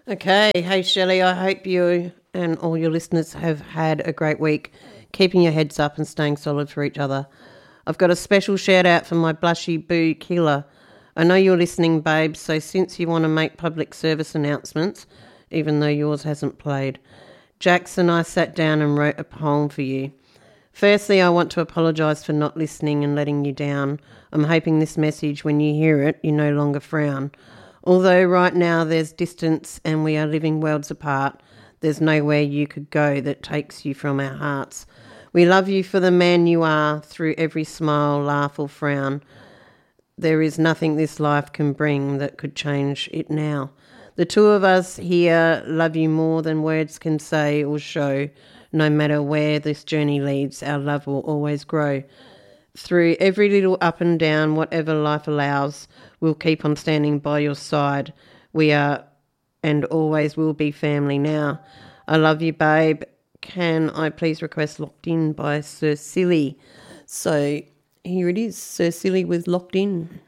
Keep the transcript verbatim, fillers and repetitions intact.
Okay, hey Shelley, I hope you and all your listeners have had a great week, keeping your heads up and staying solid for each other. I've got a special shout out for my blushy boo Keela. I know you're listening, babe, so since you want to make public service announcements, even though yours hasn't played, Jax and I sat down and wrote a poem for you. Firstly, I want to apologise for not listening and letting you down. I'm hoping this message, when you hear it, you no longer frown. Although right now there's distance and we are living worlds apart, there's nowhere you could go that takes you from our hearts. We love you for the man you are, through every smile, laugh or frown. There is nothing this life can bring that could change it now. The two of us here love you more than words can say or show. No matter where this journey leads, our love will always grow. Through every little up and down, whatever life allows, we'll keep on standing by your side. We are and always will be family now. I love you, babe. Can I please request Locked In by Sir Silly? So here it is, Sir Silly with Locked In.